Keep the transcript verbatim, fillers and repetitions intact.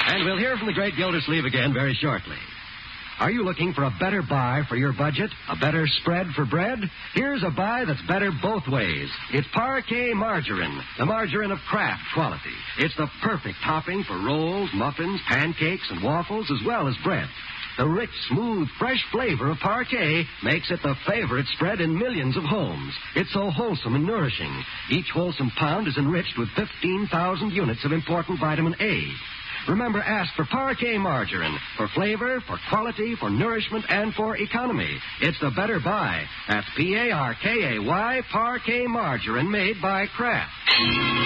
And we'll hear from the great Gildersleeve again very shortly. Are you looking for a better buy for your budget? A better spread for bread? Here's a buy that's better both ways. It's Parquet Margarine, the margarine of Kraft quality. It's the perfect topping for rolls, muffins, pancakes, and waffles, as well as bread. The rich, smooth, fresh flavor of Parquet makes it the favorite spread in millions of homes. It's so wholesome and nourishing. Each wholesome pound is enriched with fifteen thousand units of important vitamin A. Remember, ask for Parquet Margarine for flavor, for quality, for nourishment, and for economy. It's the better buy. That's P A R K A Y, Parquet Margarine, made by Kraft.